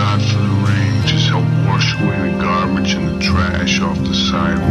God for the rain. Just help wash away the garbage and the trash off the sidewalk.